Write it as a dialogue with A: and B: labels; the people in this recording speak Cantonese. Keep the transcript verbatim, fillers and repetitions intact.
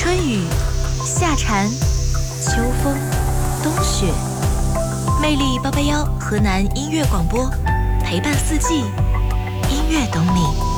A: 春雨、夏蝉、秋风、冬雪，魅力八八幺河南音乐广播，陪伴四季，音乐懂你。